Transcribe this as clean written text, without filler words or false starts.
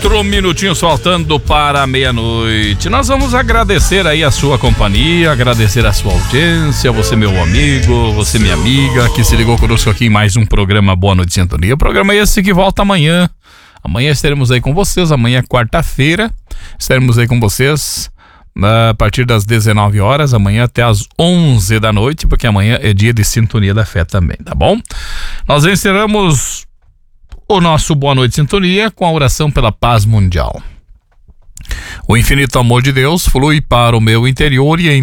4 minutinhos faltando para meia-noite. Nós vamos agradecer aí a sua companhia, agradecer a sua audiência, você meu amigo, você minha amiga, que se ligou conosco aqui em mais um programa Boa Noite Sintonia. O programa é esse que volta amanhã. Amanhã estaremos aí com vocês, amanhã é quarta-feira, estaremos aí com vocês a partir das 19 horas, amanhã até as 11 da noite, porque amanhã é dia de Sintonia da Fé também, tá bom? Nós encerramos o nosso Boa Noite Sintonia com a oração pela paz mundial. O infinito amor de Deus flui para o meu interior e em